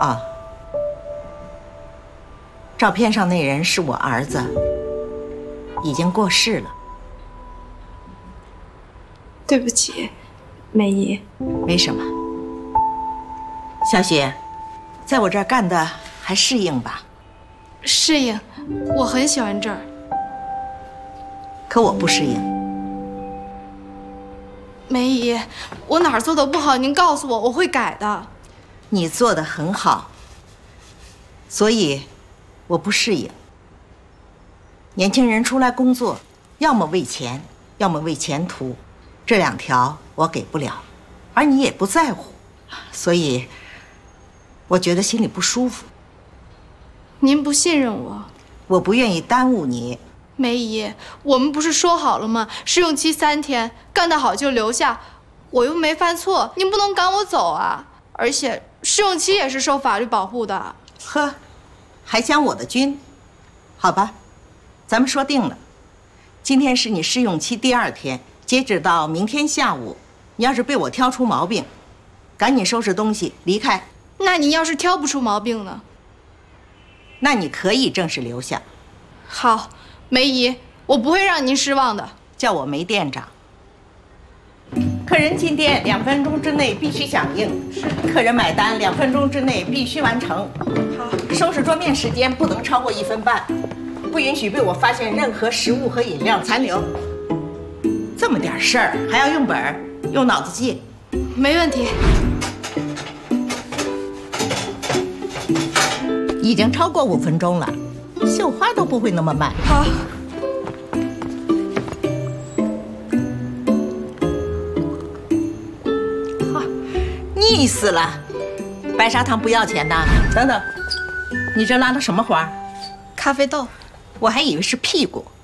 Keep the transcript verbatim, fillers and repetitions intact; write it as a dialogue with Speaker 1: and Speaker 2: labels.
Speaker 1: 啊，照片上那人是我儿子，已经过世了。
Speaker 2: 对不起，梅姨。
Speaker 1: 没什么。小雪，在我这儿干的还适应吧？
Speaker 2: 适应，我很喜欢这儿。
Speaker 1: 可我不适应。
Speaker 2: 梅姨，我哪儿做的不好，您告诉我，我会改的。
Speaker 1: 你做的很好，所以我不适应。年轻人出来工作，要么为钱，要么为前途，这两条我给不了，而你也不在乎，所以我觉得心里不舒服。
Speaker 2: 您不信任我？
Speaker 1: 我不愿意耽误你。
Speaker 2: 梅姨，我们不是说好了吗？试用期三天，干得好就留下。我又没犯错，您不能赶我走啊！而且试用期也是受法律保护的。
Speaker 1: 呵，还将我的军？好吧，咱们说定了，今天是你试用期第二天，截止到明天下午。你要是被我挑出毛病，赶紧收拾东西离开。
Speaker 2: 那您要是挑不出毛病呢？
Speaker 1: 那你可以正式留下。
Speaker 2: 好，梅姨，我不会让您失望的。
Speaker 1: 叫我梅店长。客人进店两分钟之内必须响应，客人买单两分钟之内必须完成。
Speaker 2: 好，
Speaker 1: 收拾桌面时间不能超过一分半，不允许被我发现任何食物和饮料残留。这么点事儿还要用本儿，用脑子记。
Speaker 2: 没问题。
Speaker 1: 已经超过五分钟了，绣花都不会那么慢。
Speaker 2: 好。
Speaker 1: 腻死了，白砂糖不要钱呐！等等，你这拉的什么花？
Speaker 2: 咖啡豆。
Speaker 1: 我还以为是屁股。